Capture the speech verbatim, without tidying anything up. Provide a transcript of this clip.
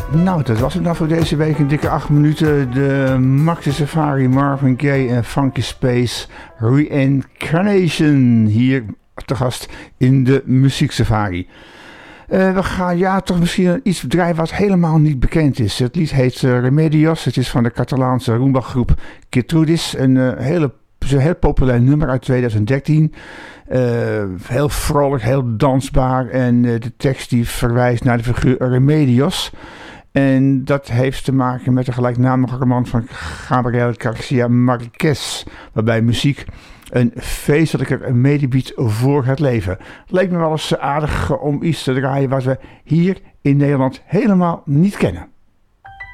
Nou, dat was het dan voor deze week. Een dikke acht minuten. De Maxi Safari, Marvin Gaye en Funky Space Reincarnation. Hier te gast in de Muziek Safari. Uh, we gaan ja toch misschien iets bedrijven wat helemaal niet bekend is. Het lied heet uh, Remedios. Het is van de Catalaanse Rumba groep Kitudis. Een uh, hele, een heel populair nummer uit twintig dertien. Uh, heel vrolijk, heel dansbaar. En uh, de tekst die verwijst naar de figuur Remedios. En dat heeft te maken met de gelijknamige roman van Gabriel Garcia Marquez. Waarbij muziek een feestelijker medie biedt voor het leven. Leek me wel eens aardig om iets te draaien wat we hier in Nederland helemaal niet kennen.